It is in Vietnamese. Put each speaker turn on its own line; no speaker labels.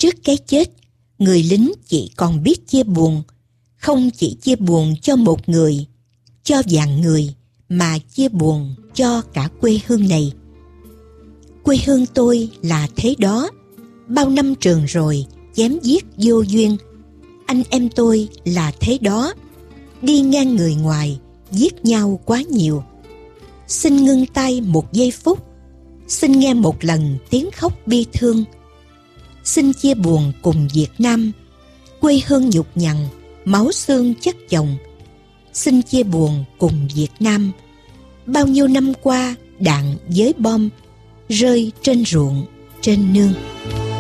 Trước cái chết, người lính chỉ còn biết chia buồn, không chỉ chia buồn cho một người, cho vạn người, mà chia buồn cho cả quê hương này. Quê hương tôi là thế đó, bao năm trường rồi, chém giết vô duyên. Anh em tôi là thế đó, đi ngang người ngoài, giết nhau quá nhiều. Xin ngưng tay một giây phút, xin nghe một lần tiếng khóc bi thương. Xin chia buồn cùng Việt Nam, quê hương nhục nhằn, máu xương chất chồng. Xin chia buồn cùng Việt Nam, bao nhiêu năm qua đạn với bom rơi trên ruộng, trên nương.